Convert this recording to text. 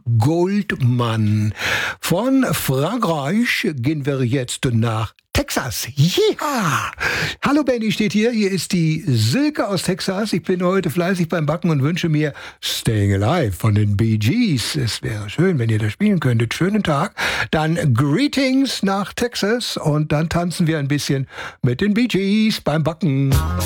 Goldman. Von Frankreich gehen wir jetzt nach Texas. Ja! Hallo Benny steht hier. Hier ist die Silke aus Texas. Ich bin heute fleißig beim Backen und wünsche mir Staying Alive von den Bee Gees. Es wäre schön, wenn ihr das spielen könntet. Schönen Tag. Dann Greetings nach Texas und dann tanzen wir ein bisschen mit den Bee Gees beim Backen.